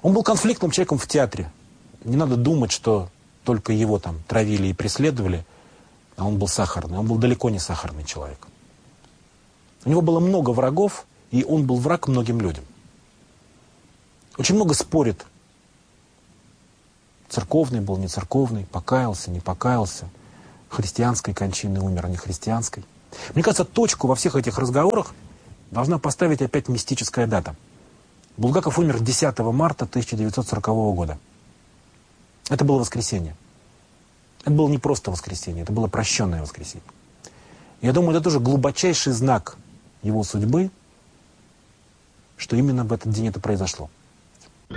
Он был конфликтным человеком в театре. Не надо думать, что только его там травили и преследовали, а он был сахарный. Он был далеко не сахарный человек. У него было много врагов, и он был враг многим людям. Очень много спорит. Церковный был, не церковный, покаялся, не покаялся. Христианской кончиной умер, а не христианской. Мне кажется, точку во всех этих разговорах должна поставить опять мистическая дата. Булгаков умер 10 марта 1940 года. Это было воскресенье. Это было не просто воскресенье, это было прощенное воскресенье. Я думаю, это тоже глубочайший знак его судьбы, что именно в этот день это произошло.